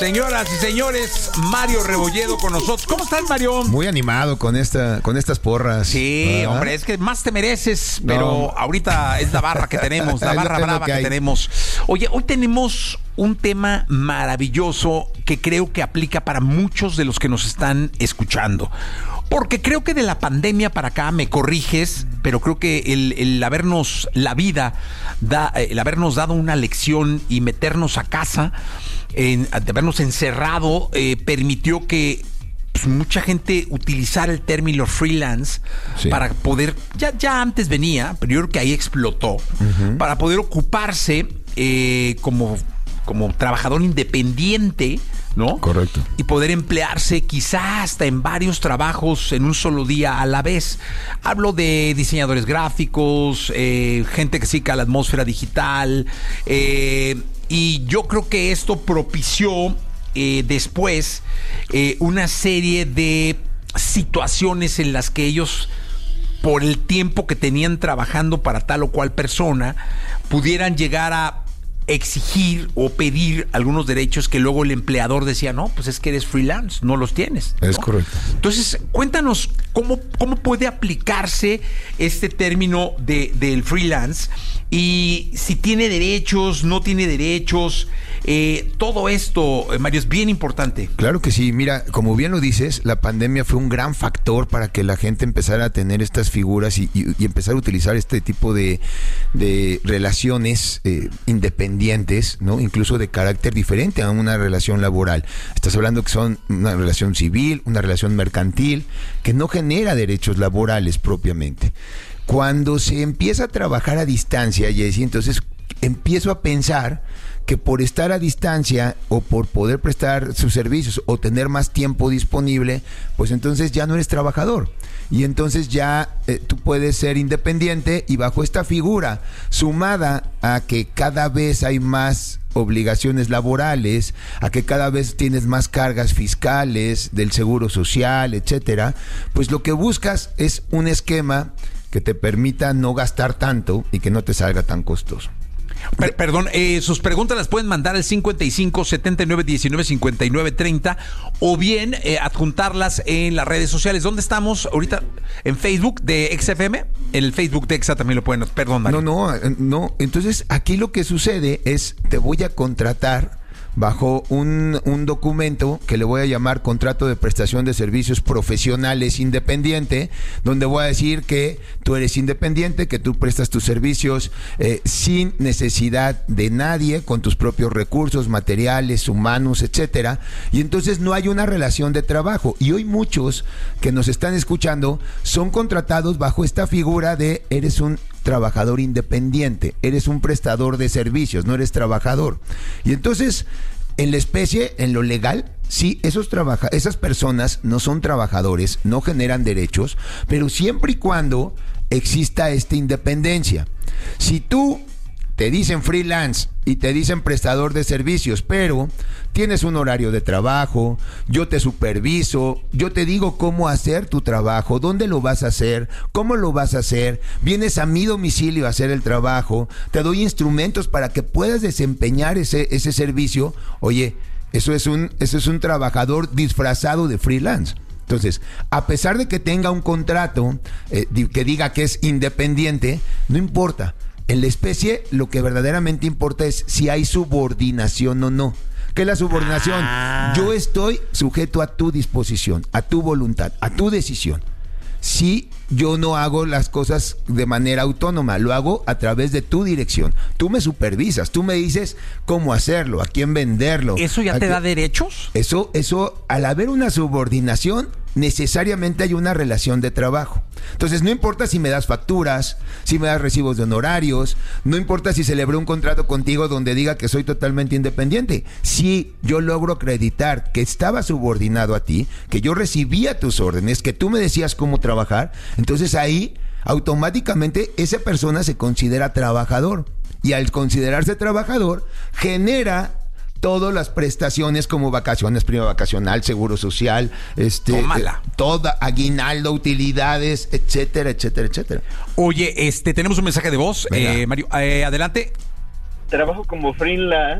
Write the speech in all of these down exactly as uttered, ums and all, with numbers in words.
Señoras y señores, Mario Rebolledo con nosotros. ¿Cómo estás, Mario? Muy animado con esta, con estas porras. Sí, ¿ah? Hombre, es que más te mereces, pero no. Ahorita es la barra que tenemos, la barra brava que, que tenemos. Oye, hoy tenemos un tema maravilloso que creo que aplica para muchos de los que nos están escuchando. Porque creo que de la pandemia para acá, me corriges, pero creo que el, el habernos, la vida, da, el habernos dado una lección y meternos a casa, en, de habernos encerrado, eh, permitió que pues, mucha gente utilizara el término freelance sí. para poder, ya, ya antes venía, pero yo creo que ahí explotó, uh-huh. para poder ocuparse eh, como, como trabajador independiente, ¿no? Correcto. Y poder emplearse quizás hasta en varios trabajos en un solo día a la vez. Hablo de diseñadores gráficos, eh, gente que siga la atmósfera digital, eh, y yo creo que esto propició eh, después eh, una serie de situaciones en las que ellos, por el tiempo que tenían trabajando para tal o cual persona, pudieran llegar a exigir o pedir algunos derechos que luego el empleador decía, no, pues es que eres freelance, no los tienes, ¿no? Es correcto. Entonces, cuéntanos cómo, cómo puede aplicarse este término de, del freelance y si tiene derechos, no tiene derechos, eh, todo esto, Mario, es bien importante. Claro que sí, mira, como bien lo dices, la pandemia fue un gran factor para que la gente empezara a tener estas figuras y, y, y empezar a utilizar este tipo de, de relaciones eh, independientes, ¿no? Incluso de carácter diferente a una relación laboral. Estás hablando que son una relación civil, una relación mercantil, que no genera derechos laborales propiamente. Cuando se empieza a trabajar a distancia, Jessy, entonces empiezo a pensar que por estar a distancia o por poder prestar sus servicios o tener más tiempo disponible, pues entonces ya no eres trabajador. Y entonces ya eh, tú puedes ser independiente y bajo esta figura, sumada a que cada vez hay más obligaciones laborales, a que cada vez tienes más cargas fiscales del seguro social, etcétera, pues lo que buscas es un esquema que te permita no gastar tanto y que no te salga tan costoso. Per- perdón, eh, sus preguntas las pueden mandar al cincuenta y cinco, setenta y nueve, diecinueve, cincuenta y nueve, treinta o bien eh, adjuntarlas en las redes sociales. ¿Dónde estamos ahorita? ¿En Facebook de X F M? En el Facebook de Exa también lo pueden. Perdón, Mario. No, no, no. Entonces aquí lo que sucede es, te voy a contratar bajo un, un documento que le voy a llamar contrato de prestación de servicios profesionales independiente, donde voy a decir que tú eres independiente, que tú prestas tus servicios eh, sin necesidad de nadie, con tus propios recursos materiales, humanos, etcétera, y entonces no hay una relación de trabajo. Y hoy muchos que nos están escuchando son contratados bajo esta figura de eres un trabajador independiente, eres un prestador de servicios, no eres trabajador. Y entonces, en la especie, en lo legal, sí, esos trabaja, esas personas no son trabajadores, no generan derechos, pero siempre y cuando exista esta independencia. Si tú te dicen freelance y te dicen prestador de servicios, pero tienes un horario de trabajo, yo te superviso, yo te digo cómo hacer tu trabajo, dónde lo vas a hacer, cómo lo vas a hacer, vienes a mi domicilio a hacer el trabajo, te doy instrumentos para que puedas desempeñar ese, ese servicio. Oye, eso es un, eso es un trabajador disfrazado de freelance. Entonces, a pesar de que tenga un contrato eh, que diga que es independiente, no importa. En la especie, lo que verdaderamente importa es si hay subordinación o no. ¿Qué es la subordinación? Ah. Yo estoy sujeto a tu disposición, a tu voluntad, a tu decisión. Si yo no hago las cosas de manera autónoma, lo hago a través de tu dirección. Tú me supervisas, tú me dices cómo hacerlo, a quién venderlo. ¿Eso ya te da derechos? Eso, eso, al haber una subordinación, necesariamente hay una relación de trabajo. Entonces no importa si me das facturas, si me das recibos de honorarios, no importa si celebré un contrato contigo donde diga que soy totalmente independiente. Si yo logro acreditar que estaba subordinado a ti, que yo recibía tus órdenes, que tú me decías cómo trabajar, entonces ahí automáticamente esa persona se considera trabajador. Y al considerarse trabajador, genera todas las prestaciones como vacaciones, prima vacacional, seguro social, este, eh, toda, aguinaldo, utilidades, etcétera, etcétera, etcétera. Oye, este, tenemos un mensaje de voz, eh, Mario, eh, adelante. Trabajo como freelance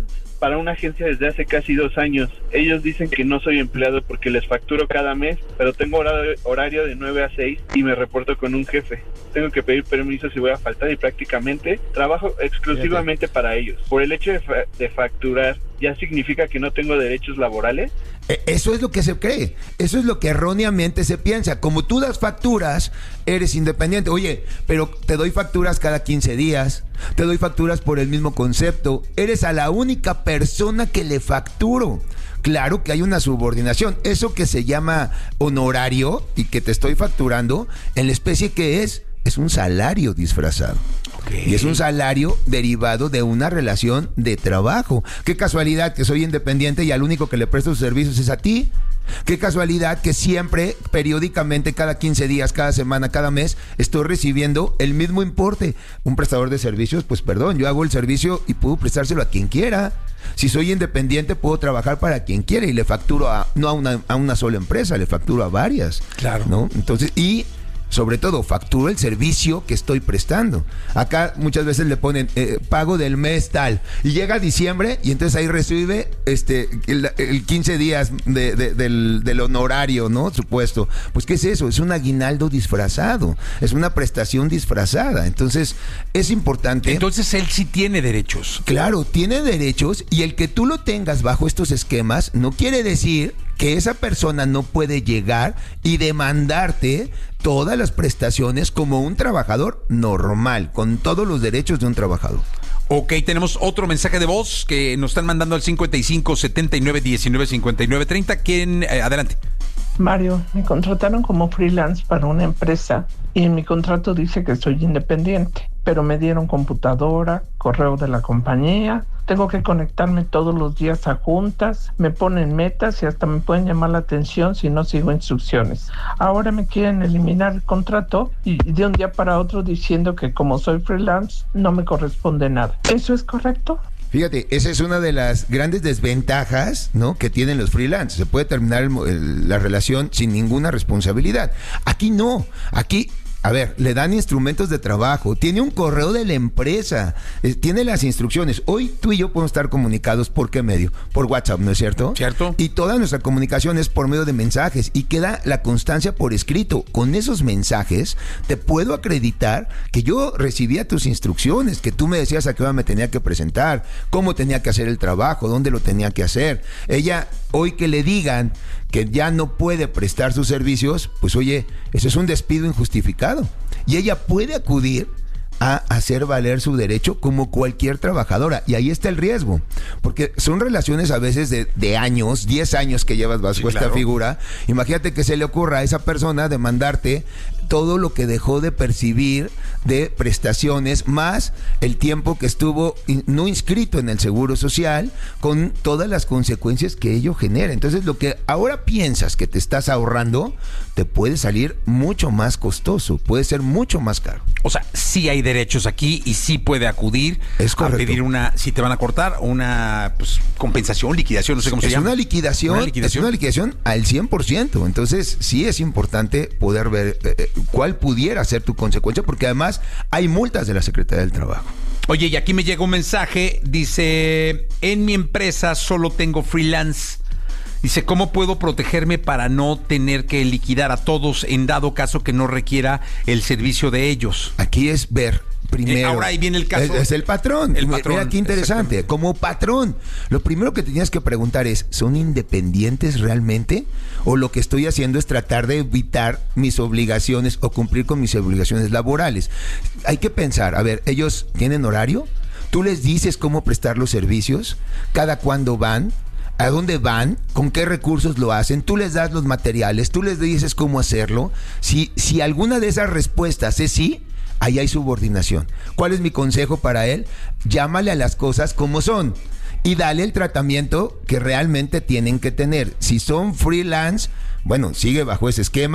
para una agencia desde hace casi dos años. Ellos dicen que no soy empleado porque les facturo cada mes, pero tengo horario, horario de nueve a seis y me reporto con un jefe. Tengo que pedir permiso si voy a faltar y prácticamente trabajo exclusivamente para ellos. Por el hecho de, fa- de facturar, ¿ya significa que no tengo derechos laborales? Eso es lo que se cree, eso es lo que erróneamente se piensa. Como tú das facturas, eres independiente. Oye, pero te doy facturas cada quince días, te doy facturas por el mismo concepto. Eres a la única persona que le facturo. Claro que hay una subordinación. Eso que se llama honorario y que te estoy facturando, en la especie que es, es un salario disfrazado. Okay. Y es un salario derivado de una relación de trabajo. Qué casualidad que soy independiente y al único que le presto sus servicios es a ti. Qué casualidad que siempre, periódicamente, cada quince días, cada semana, cada mes, estoy recibiendo el mismo importe. Un prestador de servicios, pues perdón, yo hago el servicio y puedo prestárselo a quien quiera. Si soy independiente, puedo trabajar para quien quiera y le facturo a, no a una, a una sola empresa, le facturo a varias. Claro. ¿No? Entonces, y sobre todo, facturo el servicio que estoy prestando. Acá muchas veces le ponen eh, pago del mes tal. Y llega diciembre y entonces ahí recibe este el, el quince días de, de, del, del honorario, ¿no? Supuesto. Pues, ¿qué es eso? Es un aguinaldo disfrazado. Es una prestación disfrazada. Entonces, es importante. Entonces, él sí tiene derechos. Claro, tiene derechos. Y el que tú lo tengas bajo estos esquemas no quiere decir que esa persona no puede llegar y demandarte todas las prestaciones como un trabajador normal, con todos los derechos de un trabajador. Ok, tenemos otro mensaje de voz que nos están mandando al cincuenta y cinco, setenta y nueve, diecinueve, cincuenta y nueve, treinta. ¿Quién? Eh, adelante. Mario, me contrataron como freelance para una empresa y en mi contrato dice que soy independiente, pero me dieron computadora, correo de la compañía, tengo que conectarme todos los días a juntas, me ponen metas y hasta me pueden llamar la atención si no sigo instrucciones. Ahora me quieren eliminar el contrato y de un día para otro diciendo que como soy freelance no me corresponde nada. ¿Eso es correcto? Fíjate, esa es una de las grandes desventajas, ¿no?, que tienen los freelancers. Se puede terminar el, el, la relación sin ninguna responsabilidad. Aquí no, aquí... A ver, le dan instrumentos de trabajo, tiene un correo de la empresa, eh, tiene las instrucciones. Hoy tú y yo podemos estar comunicados, ¿por qué medio? Por WhatsApp, ¿no es cierto? Cierto. Y toda nuestra comunicación es por medio de mensajes y queda la constancia por escrito. Con esos mensajes te puedo acreditar que yo recibía tus instrucciones, que tú me decías a qué hora me tenía que presentar, cómo tenía que hacer el trabajo, dónde lo tenía que hacer. Ella, hoy que le digan que ya no puede prestar sus servicios, pues oye, eso es un despido injustificado. Y ella puede acudir a hacer valer su derecho como cualquier trabajadora. Y ahí está el riesgo, porque son relaciones a veces de, de años, diez años que llevas bajo sí, esta claro. figura. Imagínate que se le ocurra a esa persona demandarte todo lo que dejó de percibir de prestaciones, más el tiempo que estuvo in, no inscrito en el Seguro Social, con todas las consecuencias que ello genera. Entonces, lo que ahora piensas que te estás ahorrando, te puede salir mucho más costoso, puede ser mucho más caro. O sea, sí hay derechos aquí y sí puede acudir es a pedir una, si te van a cortar, una pues, compensación, liquidación, no sé cómo es se llama. Una liquidación, una liquidación, es una liquidación al cien por ciento. Entonces, sí es importante poder ver eh, cuál pudiera ser tu consecuencia, porque además hay multas de la Secretaría del Trabajo. Oye, y aquí me llega un mensaje, dice, en mi empresa solo tengo freelance. Dice, ¿cómo puedo protegerme para no tener que liquidar a todos en dado caso que no requiera el servicio de ellos? Aquí es ver primero. Eh, ahora ahí viene el caso. Es, es el patrón. El patrón. Mira qué interesante. Como patrón, lo primero que tenías que preguntar es, ¿son independientes realmente? ¿O lo que estoy haciendo es tratar de evitar mis obligaciones o cumplir con mis obligaciones laborales? Hay que pensar, a ver, ¿ellos tienen horario? ¿Tú les dices cómo prestar los servicios? ¿Cada cuándo van? ¿A dónde van? ¿Con qué recursos lo hacen? Tú les das los materiales, tú les dices cómo hacerlo. Si, si alguna de esas respuestas es sí, ahí hay subordinación. ¿Cuál es mi consejo para él? Llámale a las cosas como son y dale el tratamiento que realmente tienen que tener. Si son freelance, bueno, sigue bajo ese esquema.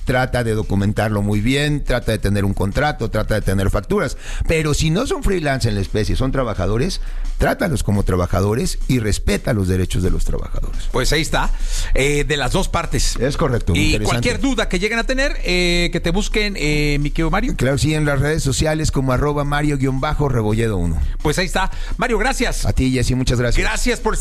trata de documentarlo muy bien, trata de tener un contrato, trata de tener facturas. Pero si no son freelance en la especie, son trabajadores, trátalos como trabajadores y respeta los derechos de los trabajadores. Pues ahí está, eh, de las dos partes. Es correcto. Y cualquier duda que lleguen a tener, eh, que te busquen, eh, mi querido Mario. Claro, sí, en las redes sociales como arroba Mario-Rebolledo uno. Pues ahí está. Mario, gracias. A ti, Jessy, muchas gracias. Gracias por